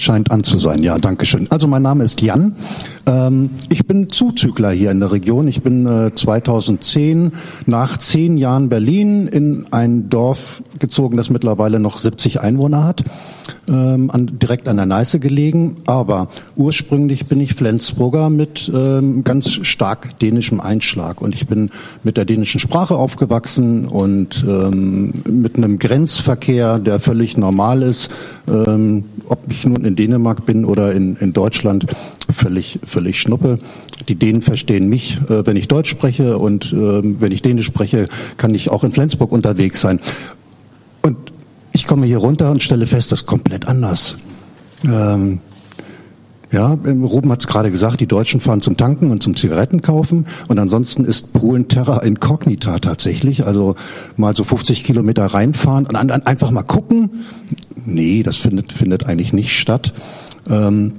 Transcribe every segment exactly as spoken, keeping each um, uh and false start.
scheint an zu sein. Ja, danke schön. Also mein Name ist Jan. Ähm, ich bin Zuzügler hier in der Region. Ich bin äh, zweitausendzehn nach zehn Jahren Berlin in ein Dorf gezogen, das mittlerweile noch siebzig Einwohner hat, ähm, an, direkt an der Neiße gelegen. Aber ursprünglich bin ich Flensburger mit ähm, ganz stark dänischem Einschlag. Und ich bin mit der dänischen Sprache aufgewachsen und ähm, mit einem Grenzverkehr, der völlig normal ist, ähm, ob ich nun in Dänemark bin oder in, in Deutschland, völlig, völlig Schnuppe. Die Dänen verstehen mich, äh, wenn ich Deutsch spreche, und äh, wenn ich Dänisch spreche, kann ich auch in Flensburg unterwegs sein. Und ich komme hier runter und stelle fest, das ist komplett anders. Ähm, ja, Ruben hat es gerade gesagt, die Deutschen fahren zum Tanken und zum Zigarettenkaufen, und ansonsten ist Polen terra incognita tatsächlich, also mal so fünfzig Kilometer reinfahren und an, an, einfach mal gucken. Nee, das findet, findet eigentlich nicht statt. Ähm,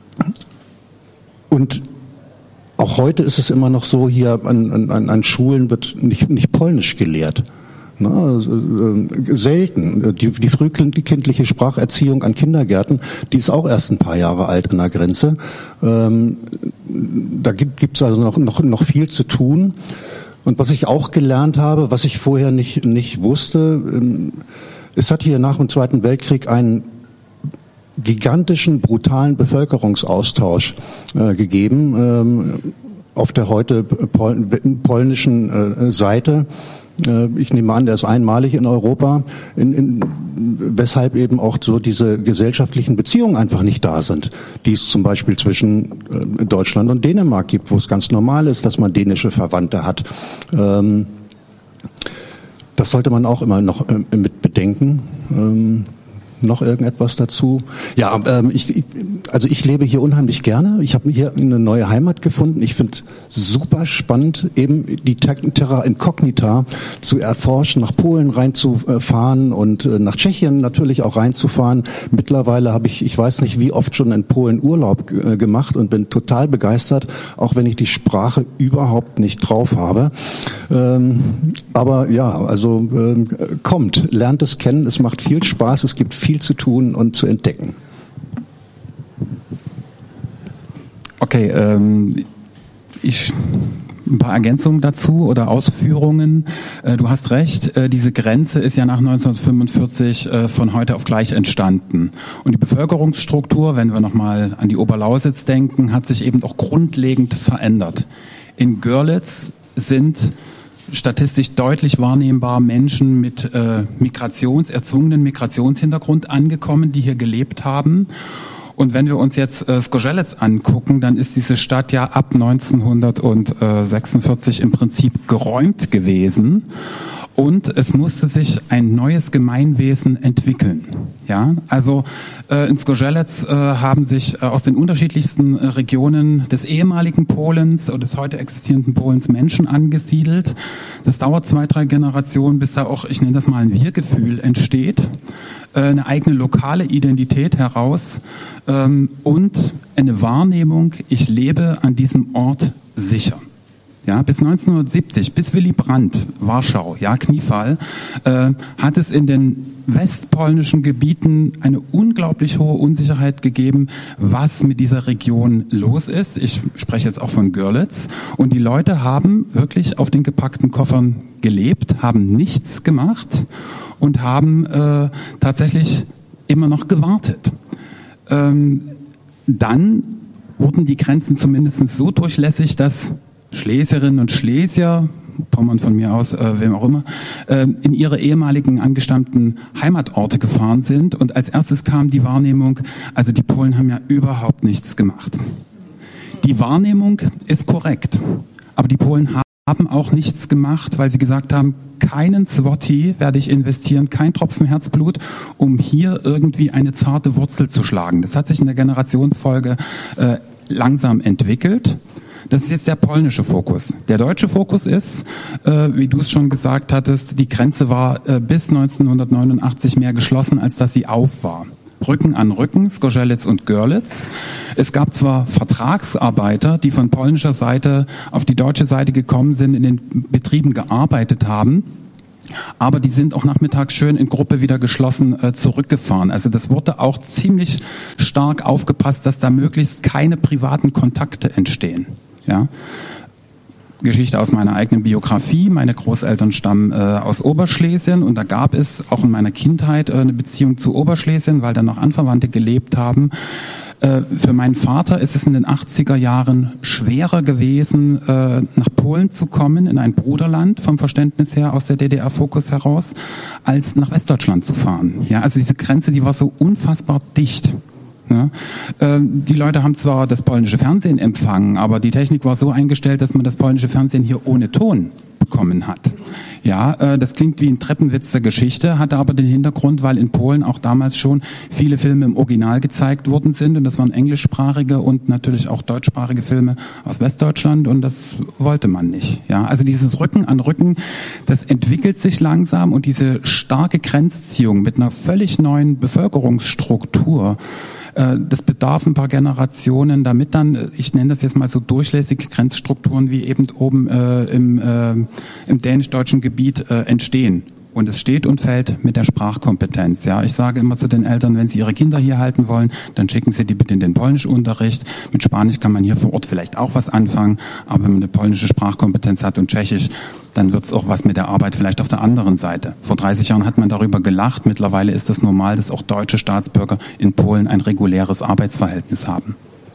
und auch heute ist es immer noch so, hier an, an, an Schulen wird nicht, nicht Polnisch gelehrt. Na, äh, selten. Die, die frühkindliche Spracherziehung an Kindergärten, die ist auch erst ein paar Jahre alt an der Grenze. Ähm, da gibt es also noch, noch, noch viel zu tun. Und was ich auch gelernt habe, was ich vorher nicht, nicht wusste, ähm, es hat hier nach dem Zweiten Weltkrieg einen gigantischen, brutalen Bevölkerungsaustausch äh, gegeben ähm, auf der heute pol- polnischen äh, Seite. Ich nehme an, der ist einmalig in Europa, in, in, weshalb eben auch so diese gesellschaftlichen Beziehungen einfach nicht da sind, die es zum Beispiel zwischen äh, Deutschland und Dänemark gibt, wo es ganz normal ist, dass man dänische Verwandte hat. Ähm, das sollte man auch immer noch äh, mit bedenken. Ähm, Noch irgendetwas dazu? Ja, ähm, ich, ich, also ich lebe hier unheimlich gerne. Ich habe hier eine neue Heimat gefunden. Ich finde super spannend, eben die Terra Incognita zu erforschen, nach Polen reinzufahren und nach Tschechien natürlich auch reinzufahren. Mittlerweile habe ich, ich weiß nicht wie oft schon in Polen Urlaub äh, gemacht und bin total begeistert, auch wenn ich die Sprache überhaupt nicht drauf habe. Ähm, aber ja, also äh, kommt, lernt es kennen. Es macht viel Spaß. Es gibt viel viel zu tun und zu entdecken. Okay, ähm, ich ein paar Ergänzungen dazu oder Ausführungen. Äh, du hast recht, äh, diese Grenze ist ja nach neunzehnhundertfünfundvierzig äh, von heute auf gleich entstanden. Und die Bevölkerungsstruktur, wenn wir nochmal an die Oberlausitz denken, hat sich eben auch grundlegend verändert. In Görlitz sind statistisch deutlich wahrnehmbar Menschen mit äh, Migrations, erzwungenen Migrationshintergrund angekommen, die hier gelebt haben. Und wenn wir uns jetzt äh, Zgorzelec angucken, dann ist diese Stadt ja ab neunzehnhundertsechsundvierzig im Prinzip geräumt gewesen. Und es musste sich ein neues Gemeinwesen entwickeln. Ja, also äh, in Zgorzelec äh, haben sich äh, aus den unterschiedlichsten äh, Regionen des ehemaligen Polens oder des heute existierenden Polens Menschen angesiedelt. Das dauert zwei, drei Generationen, bis da auch, ich nenne das mal, ein Wir-Gefühl entsteht, äh, eine eigene lokale Identität heraus ähm, und eine Wahrnehmung, ich lebe an diesem Ort sicher. Ja, bis neunzehnhundertsiebzig, bis Willy Brandt, Warschau, ja, Kniefall, äh, hat es in den westpolnischen Gebieten eine unglaublich hohe Unsicherheit gegeben, was mit dieser Region los ist. Ich spreche jetzt auch von Görlitz. Und die Leute haben wirklich auf den gepackten Koffern gelebt, haben nichts gemacht und haben äh, tatsächlich immer noch gewartet. Ähm, dann wurden die Grenzen zumindest so durchlässig, dass Schlesierinnen und Schlesier, Pommern von mir aus, äh, wem auch immer, äh, in ihre ehemaligen angestammten Heimatorte gefahren sind. Und als erstes kam die Wahrnehmung, also die Polen haben ja überhaupt nichts gemacht. Die Wahrnehmung ist korrekt, aber die Polen haben auch nichts gemacht, weil sie gesagt haben, keinen Zloty werde ich investieren, kein Tropfen Herzblut, um hier irgendwie eine zarte Wurzel zu schlagen. Das hat sich in der Generationsfolge äh, langsam entwickelt. Das ist jetzt der polnische Fokus. Der deutsche Fokus ist, äh, wie du es schon gesagt hattest, die Grenze war äh, bis neunzehnhundertneunundachtzig mehr geschlossen, als dass sie auf war. Rücken an Rücken, Zgorzelec und Görlitz. Es gab zwar Vertragsarbeiter, die von polnischer Seite auf die deutsche Seite gekommen sind, in den Betrieben gearbeitet haben, Aber die sind auch nachmittags schön in Gruppe wieder geschlossen äh, zurückgefahren. Also das wurde auch ziemlich stark aufgepasst, dass da möglichst keine privaten Kontakte entstehen. Ja. Geschichte aus meiner eigenen Biografie. Meine Großeltern stammen äh, aus Oberschlesien und da gab es auch in meiner Kindheit äh, eine Beziehung zu Oberschlesien, weil da noch Anverwandte gelebt haben. Äh, für meinen Vater ist es in den achtziger Jahren schwerer gewesen, äh, nach Polen zu kommen, in ein Bruderland vom Verständnis her aus der D D R-Fokus heraus, als nach Westdeutschland zu fahren. Ja, also diese Grenze, die war so unfassbar dicht. Ja, äh, die Leute haben zwar das polnische Fernsehen empfangen, aber die Technik war so eingestellt, dass man das polnische Fernsehen hier ohne Ton bekommen hat. Ja, äh, das klingt wie ein Treppenwitz der Geschichte, hatte aber den Hintergrund, weil in Polen auch damals schon viele Filme im Original gezeigt worden sind und das waren englischsprachige und natürlich auch deutschsprachige Filme aus Westdeutschland und das wollte man nicht. Ja, also dieses Rücken an Rücken, das entwickelt sich langsam und diese starke Grenzziehung mit einer völlig neuen Bevölkerungsstruktur, das bedarf ein paar Generationen, damit dann, ich nenne das jetzt mal so durchlässige Grenzstrukturen wie eben oben äh, im, äh, im dänisch-deutschen Gebiet äh, entstehen. Und es steht und fällt mit der Sprachkompetenz. Ja, ich sage immer zu den Eltern, wenn sie ihre Kinder hier halten wollen, dann schicken sie die bitte in den Polnischunterricht. Mit Spanisch kann man hier vor Ort vielleicht auch was anfangen, aber wenn man eine polnische Sprachkompetenz hat und Tschechisch, dann wird's auch was mit der Arbeit vielleicht auf der anderen Seite. Vor dreißig Jahren hat man darüber gelacht. Mittlerweile ist es normal, dass auch deutsche Staatsbürger in Polen ein reguläres Arbeitsverhältnis haben.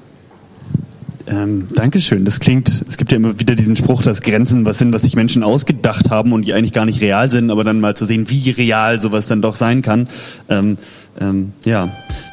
Ähm, Dankeschön. Das klingt, es gibt ja immer wieder diesen Spruch, dass Grenzen was sind, was sich Menschen ausgedacht haben und die eigentlich gar nicht real sind, aber dann mal zu sehen, wie real sowas dann doch sein kann. Ähm, ähm, ja,